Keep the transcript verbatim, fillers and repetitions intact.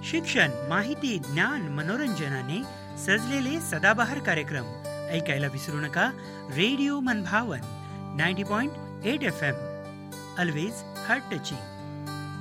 शिक्षण, माहिती, ज्ञान, मनोरंजनाने सजलेले सदाबहार कार्यक्रम ऐकायला विसरू नका. रेडिओ मनभावन ninety point eight F M, always heart touching.